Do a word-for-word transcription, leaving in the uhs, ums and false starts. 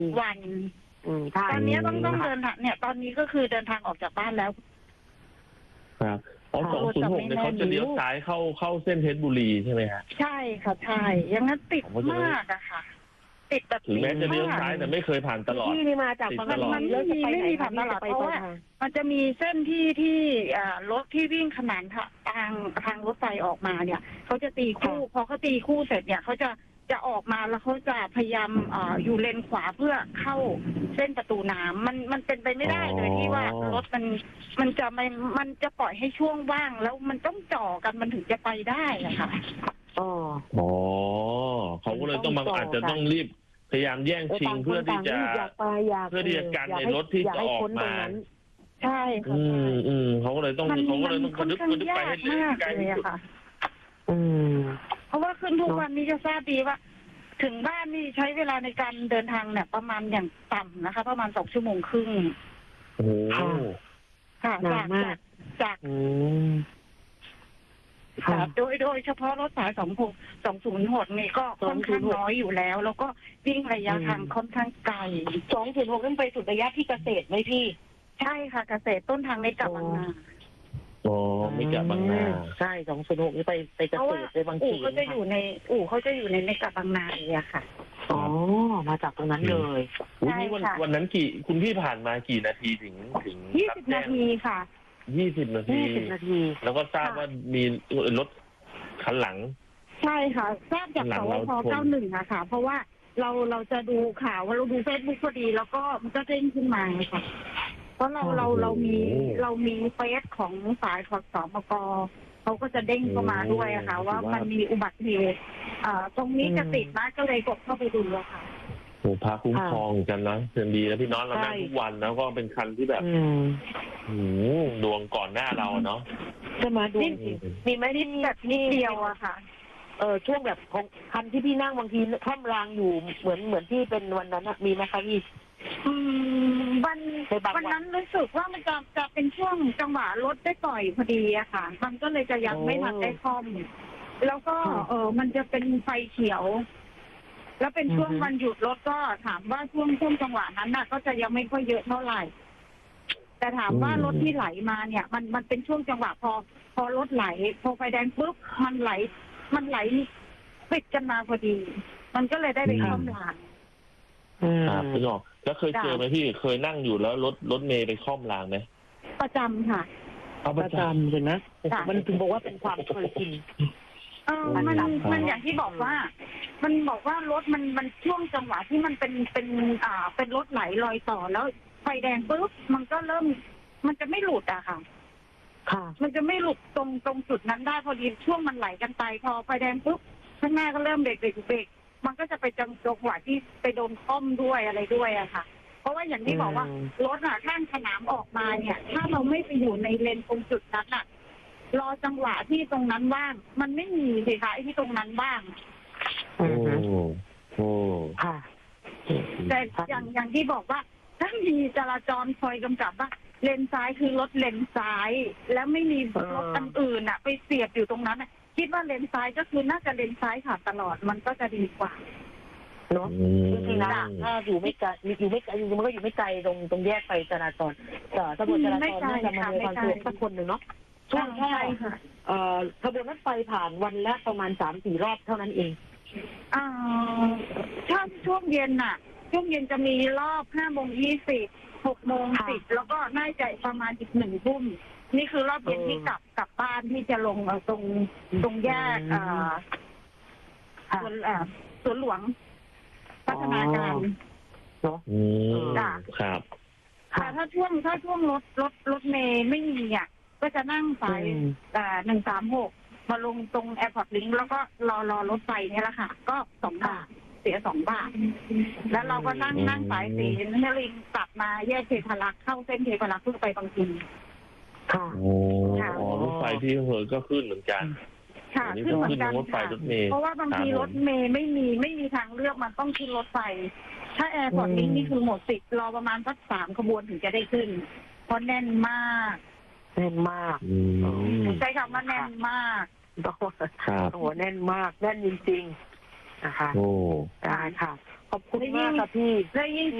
วันอืมตอนนี้ต้องต้องค่ะเดินทางเนี่ย ตอนนี้ก็คือเดินทางออกจากบ้านแล้วครับอ๋อสองศูนย์หกเนี่ยเขาจะเลี้ยวซ้ายเข้าเข้าเส้นเพชรบุรีใช่ไหมฮะใช่ค่ะใช่ยังงั้นติดผมก็จะมากอะค่ะ ติดแบบถึงแม้จะเลี้ยวมกซ้ายแต่ไม่เคยผ่านตลอดพี่นี่มาจากติดบางตลอดมันไม่มีไม่มีผ่านตลาดเพราะว่ามันจะมีเส้นที่ที่อ่ารถที่วิ่งขนานทางทางรถไฟออกมาเนี่ยเขาจะตีคู่พอเขาตีคู่เสร็จเนี่ยเขาจะจะออกมาแล้วเขาจะพยายามอ่าอยู่เลนขวาเพื่อเข้าเส้นประตูน้ำมันมันเป็นไปไม่ได้เลยที่ว่ารถมันมันจะไม่มันจะปล่อยให้ช่วงว่างแล้วมันต้องจ่อกันมันถึงจะไปได้อะค่ะอ๋ออ๋อเขาก็เลยต้องบางอาจจะต้องรีบพยายามแย่งชิงเพื่อที่จะอยากไปอยากเพื่อที่จะกันในรถที่จะออกมาใช่ค่ะอืมอืมเขาก็เลยต้องมันเขาก็เลยมัต้อน งกค่อระนดึบข้างกระดึบไปยาให้กเร็วมากใกล้เลยที่สุดอะค่ะอืมเพราะว่าขึ้นทุกวันนี้จะทราบดีว่า ถึงบ้านนี่ใช้เวลาในการเดินทางเนี่ย ประมาณอย่างต่ำนะคะ ประมาณสองชั่วโมงครึ่งโอ้โหค่ะนาจากนมากจากอืมค่ะค่ะโดยโดยเฉพาะรถสายสองหกสองศูนย์หกนี่ก็ค่อนข้างน้อยอยู่แล้ว แล้วก็วิ่งระยะทางค่อนข้างไกลสองศูนย์หกขึ้นไปสุดระยะที่เกษตรไหมพี่ใช่ค่ะเกษตรต้นทางในกลับบางนาอ๋อไม่กลับบางนาใช่สองศูนย์หกนี่ไปไปเกเพราะษว่าตรไปบางอู่ขีเขาจะอยู่ในอู่เขาจะอยู่ในในกลับบางนาเลยอะค่ะอ๋อมาจากตรงนั้นเลยวันนี้วันใช่ค่ะวันนั้นกี่คุณพี่ผ่านมากี่นาทีถึงถึงยี่รับสิบแจ้นาง ทีค่ะยี่สิบนาทียี่สิบนาทีแล้วก็ทราบค่ะว่ามีรถคันหลังใช่ค่ะทราบจากหลัสงวเราพชนเก้าหนึ่งอะค่ะ เพราะว่าเราเราจะดูข่าวว่าเราดูเฟซบุ๊กพอดี แล้วก็มันก็เด้งขึ้นมาค่ะ เพราะเราเราเรามีเรามีเฟซของสายขอสมกเขาก็จะเด้งเข้ามาด้วยอะค่ะ ว่ามันมีอุบัติเหตุเอ่อตรงนี้จะติดนะก็เลยกดเข้าไปดูอะค่ะโอ้พาคุ้มครองกันนะเชิญดีนะพี่น้องเรานั่งใช่ทุกวันแล้วก็เป็นคันที่แบบอืมหืมดวงก่อนหน้าเราเนาะใช่ไหมดูนี่จริงมีไหมที่แบบนิดเดียวอะค่ะเออช่วงแบบของคันที่พี่นั่งบางทีท่ามรางอยู่เหมือนเหมือนที่เป็นวันนั้นอะมีไหมคะพี่อืมวันในบางวันวันนั้นรู้สึกว่ามันจะจะเป็นช่วงจังหวะรถได้ปล่อยพอดีอะค่ะ มันก็เลยจะยังไม่ทันได้คล่อม แล้วก็เออมันจะเป็นไฟเขียว แล้วเป็นช่วงวันหยุดรถก็ถามว่าช่วงช่วงจังหวะนั้นน่ะ ก็จะยังไม่ค่อยเยอะเท่าไหร่ แต่ถามว่ารถที่ไหลมาเนี่ย มันมันเป็นช่วงจังหวะพอ พอรถไหล พอไฟแดงปุ๊บมันไหล มันไหลติดกันมาพอดี มันก็เลยได้ไปคล่อมรางอืมครับพี่น้องแล้วเคยเจอไหมพี่เคยนั่งอยู่แล้วรถรถเมย์ไปคล่อมรางไหมประจำค่ะเอาปประ ระจำจำเห็นไหมค่ะมันถึงบอกว่าเป็นความเคยชินเออมันประจำมันอย่างที่บอกว่า มันบอกว่ารถมันมันช่วงจังหวะที่มันเป็นเป็นอ่า เป็นรถไหลรอยต่อแล้วไฟแดงปุ๊บมันก็เริ่ม มันจะไม่หลุดอะค่ะค่ะมันจะไม่หลุดตรงตรงจุดนั้นได้พอดีช่วงมันไหลกันไปพอไฟแดงปุ๊บข้างหน้าก็เริ่มเบรกเบรกเบรกมันก็จะไปจังจังหวะที่ไปโดนค่อมด้วยอะไรด้วยอะค่ะ เพราะว่าอย่างที่บอกว่าอืมรถอะข้างสนามออกมาเนี่ย ถ้าเราไม่ไปอยู่ในเลนตรงจุดนั้นอะรอจังหวะที่ตรงนั้นว่าง มันไม่มีสิคะไอ้ที่ตรงนั้นว่างอืโอ้มโอ้ค่ะแต่อย่างอย่างที่บอกว่าถ้ามีจราจรคอยกำกับว่าเลนซ้ายคือรถเลนซ้าย แล้วไม่มีรถคันอื่นอะไปเสียบอยู่ตรงนั้นอะคิดว่าเลนซ้ายก็คือน่าจะเลนซ้ายค่ะตลอดมันก็จะดีกว่าเนาะอืมจริงๆนะถ้าอยู่ไม่ไกลอยู่ไม่ไกลจริงๆมันก็อยู่ไม่ไกลตรงตรงแยกไฟจราจรแต่ตำรวจจราจรน่าจะมาในความสะดวกสักคนหนึ่งเนาะช่วงแค่ใช่ค่ะเอ่อขบวนรถไฟผ่านวันละประมาณสามสี่รอบเท่านั้นเองอ่าถ้าช่วงเย็นน่ะ ช่วงเย็นจะมีรอบห้าโมงยี่สิบหกโมงสิบแล้วก็น่าจะประมาณอีกหนึ่งทุ่มนี่คือรอบเย็นที่กลับกลับบ้านที่จะลงเอ่อตรงตรงแยกอ่าสวนอ่าสวนหลวง พัฒนาการเนาะอืมจ้ะครับแต่ถ้าช่วงถ้าช่วงรถรถรถเมย์ไม่มีอ่ะก็จะนั่งสายอ่าหนึ่งสามหกมาลงตรงแอร์พอร์ตลิงก์แล้วก็รอรอรถไฟเนี่ยแหละค่ะ ก็สองบาทเสียสองบาท แล้วเราก็นั่งอืมนั่งสายสีนครินทร์กลับมาแยกเทพารักษ์เข้าเส้นเทพารักษ์เพื่อไปบางทีค่ะโอ้ค่ะอ๋อรถไฟที่เหินก็ขึ้นเหมือนกันค่ะอันนี้ขึ้นเหมือนขึ้นกันรถไฟค่ะรถเมล์เพราะว่าบางทีครับผมรถเมย์ไม่มีไม่มีทางเลือกมันต้องขึ้นรถไฟ ถ้าแอร์พอร์ตลิงก์นี่คือหมดสิทธิ์รอประมาณสักสามขบวนถึงจะได้ขึ้น เพราะแน่นมากแน่นมากอืมใช้คำว่าแน่นมากต้องครับโอ้โหแน่นมากแน่นจริงนะคะโอ้ได้ค่ะ ขอบคุณมากค่ะพี่ได้ยิ่ง